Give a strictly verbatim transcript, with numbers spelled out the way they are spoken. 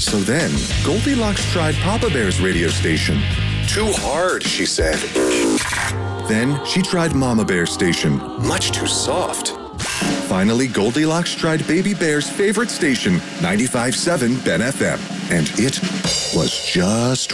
So then, Goldilocks tried Papa Bear's radio station. Too hard, she said. Then she tried Mama Bear's station. Much too soft. Finally, Goldilocks tried Baby Bear's favorite station, ninety-five point seven Ben F M. And it was just